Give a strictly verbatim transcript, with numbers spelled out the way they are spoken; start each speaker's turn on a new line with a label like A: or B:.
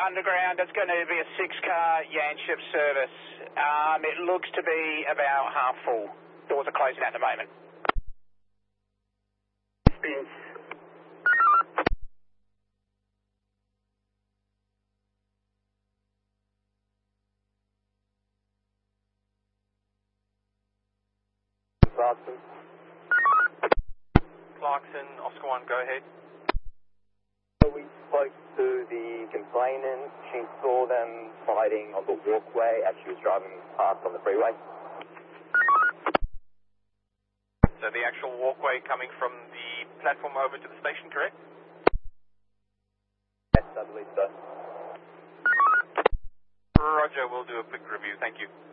A: underground. It's going to be a six-car Yanship service. Um, it looks to be about half full. Doors are closing at the moment.
B: Clarkson.
C: Clarkson, Oscar one, go ahead.
B: We spoke to the complainant. She saw them fighting on the walkway as she was driving past on the freeway.
C: So the actual walkway coming from the platform over to the station, correct?
B: Yes, I believe so.
C: Roger, we'll do a quick review. Thank you.